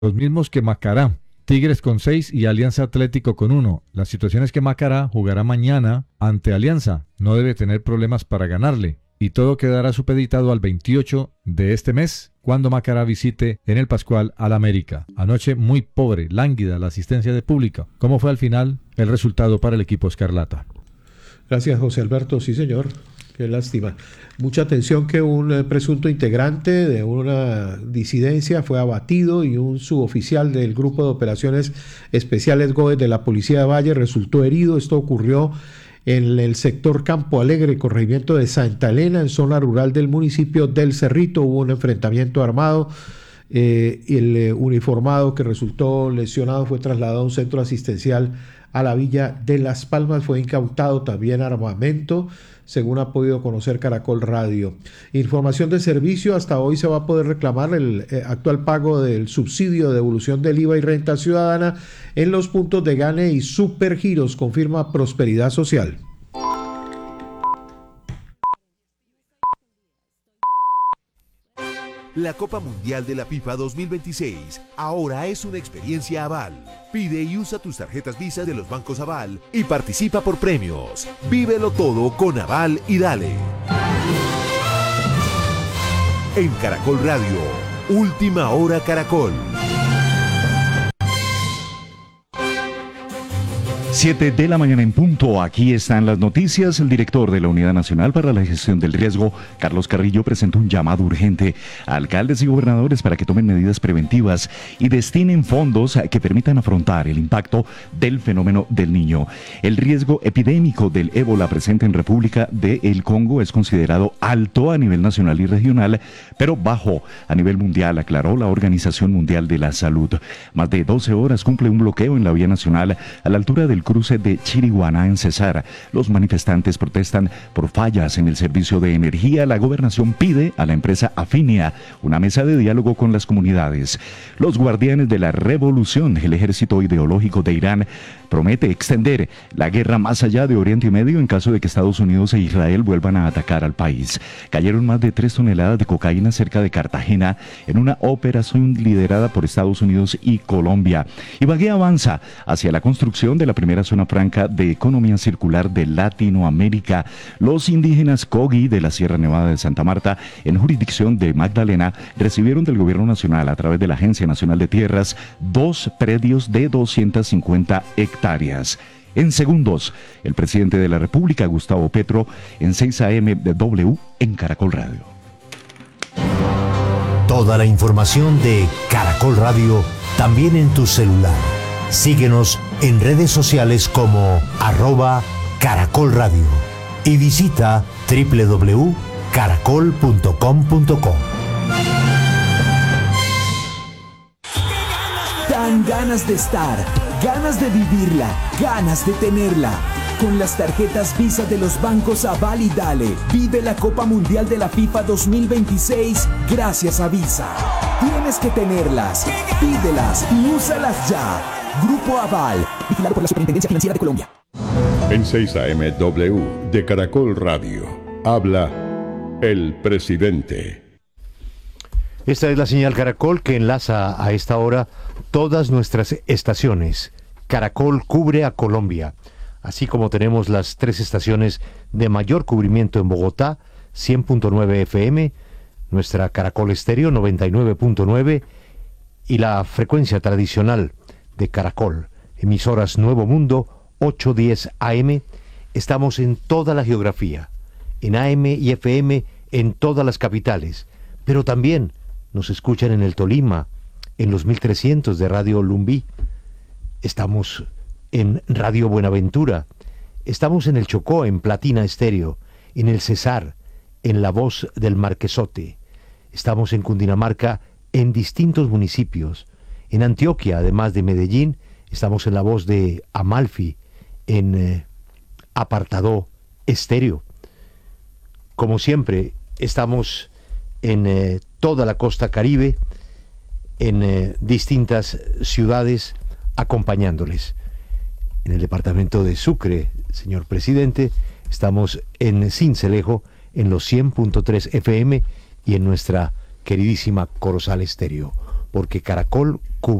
los mismos que Macará. Tigres con 6 y Alianza Atlético con 1. La situación es que Macará jugará mañana ante Alianza. No debe tener problemas para ganarle. Y todo quedará supeditado al 28 de este mes, cuando Macará visite en el Pascual al América. Anoche muy pobre, lánguida la asistencia de público. ¿Cómo fue al final el resultado para el equipo escarlata? Gracias, José Alberto. Sí, señor. Qué lástima. Mucha atención que un presunto integrante de una disidencia fue abatido y un suboficial del Grupo de Operaciones Especiales GOES de la Policía de Valle resultó herido. Esto ocurrió en el sector Campo Alegre, corregimiento de Santa Elena, en zona rural del municipio del Cerrito. Hubo un enfrentamiento armado. El uniformado que resultó lesionado fue trasladado a un centro asistencial a la Villa de Las Palmas. Fue incautado también armamento, según ha podido conocer Caracol Radio. Información de servicio: hasta hoy se va a poder reclamar el actual pago del subsidio de devolución del IVA y renta ciudadana en los puntos de Gane y Supergiros, confirma Prosperidad Social. La Copa Mundial de la FIFA 2026 ahora es una experiencia Aval. Pide y usa tus tarjetas Visa de los bancos Aval y participa por premios. Vívelo todo con Aval y dale. En Caracol Radio, Última Hora Caracol. 7 de la mañana en punto. Aquí están las noticias. El director de la Unidad Nacional para la Gestión del Riesgo, Carlos Carrillo, presentó un llamado urgente a alcaldes y gobernadores para que tomen medidas preventivas y destinen fondos que permitan afrontar el impacto del fenómeno del Niño. El riesgo epidémico del ébola presente en República del Congo es considerado alto a nivel nacional y regional, pero bajo a nivel mundial, aclaró la Organización Mundial de la Salud. Más de 12 horas cumple un bloqueo en la vía nacional a la altura del cruce de Chiriguaná en Cesar. Los manifestantes protestan por fallas en el servicio de energía. La gobernación pide a la empresa Afinia una mesa de diálogo con las comunidades. Los guardianes de la revolución, el ejército ideológico de Irán, promete extender la guerra más allá de Oriente Medio en caso de que Estados Unidos e Israel vuelvan a atacar al país. Cayeron más de 3 toneladas de cocaína cerca de Cartagena en una operación liderada por Estados Unidos y Colombia. Ibagué avanza hacia la construcción de la primera zona franca de economía circular de Latinoamérica. Los indígenas Cogi de la Sierra Nevada de Santa Marta, en jurisdicción de Magdalena, recibieron del gobierno nacional, a través de la Agencia Nacional de Tierras, 2 predios de 250 hectáreas. En segundos, el presidente de la República, Gustavo Petro, en 6 AM de W en Caracol Radio. Toda la información de Caracol Radio también en tu celular. Síguenos en redes sociales como @Caracol Radio y visita www.caracol.com.co. Dan ganas de estar, ganas de vivirla, ganas de tenerla. Con las tarjetas Visa de los bancos Aval y Dale, vive la Copa Mundial de la FIFA 2026 gracias a Visa. Tienes que tenerlas, pídelas y úsalas ya. Grupo Aval, vigilado por la Superintendencia Financiera de Colombia. En 6 AM W de Caracol Radio, habla el presidente. Esta es la señal Caracol que enlaza a esta hora todas nuestras estaciones. Caracol cubre a Colombia, así como tenemos las 3 estaciones de mayor cubrimiento en Bogotá, 100.9 FM, nuestra Caracol Estéreo 99.9 y la frecuencia tradicional de Caracol, emisoras Nuevo Mundo 810 AM. Estamos en toda la geografía, en AM y FM en todas las capitales, pero también nos escuchan en el Tolima, en los 1300 de Radio Lumbí. Estamos en Radio Buenaventura, estamos en el Chocó, en Platina Estéreo, en el Cesar, en La Voz del Marquesote. Estamos en Cundinamarca, en distintos municipios. En Antioquia, además de Medellín, estamos en La Voz de Amalfi, en Apartadó Estéreo. Como siempre, estamos en toda la costa Caribe, en distintas ciudades, acompañándoles. En el departamento de Sucre, señor presidente, estamos en Sincelejo, en los 100.3 FM y en nuestra queridísima Corozal Estéreo. porque Caracol